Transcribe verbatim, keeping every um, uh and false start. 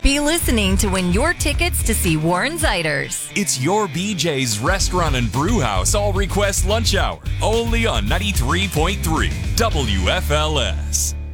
Be listening to win your tickets to see Warren Zeiders. It's your B J's Restaurant and Brew House All Request Lunch Hour, only on ninety-three point three W F L S.